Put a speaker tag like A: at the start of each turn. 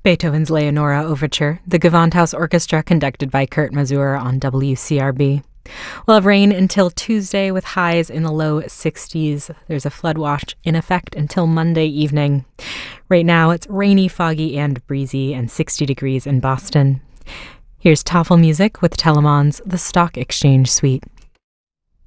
A: Beethoven's Leonora Overture, the Gewandhaus Orchestra conducted by Kurt Masur on WCRB. We'll have rain until Tuesday with highs in the low 60s. There's a flood watch in effect until Monday evening. Right now it's rainy, foggy, and breezy and 60 degrees in Boston. Here's Toffel Music with Telemon's The Stock Exchange Suite.